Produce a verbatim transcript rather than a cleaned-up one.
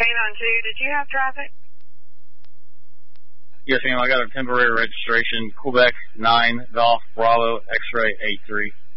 eight nine two, did you have traffic? Yes, ma'am. I got a temporary registration, Quebec nine, Golf, Bravo, X-ray eight three.